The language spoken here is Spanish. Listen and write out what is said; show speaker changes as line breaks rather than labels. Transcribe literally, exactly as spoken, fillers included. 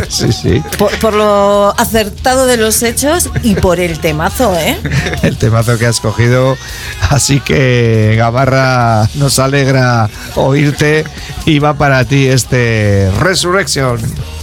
Sí, sí.
Por, por lo acertado de los hechos y por el temazo, ¿eh?
El temazo que has cogido. Así que, Gamarra, nos alegra oírte y va para ti este Resurrection.